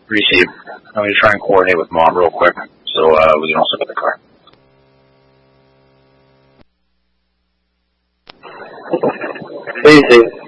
Receive. I'm going to try and coordinate with Mom real quick, so we can also get the car. Easy.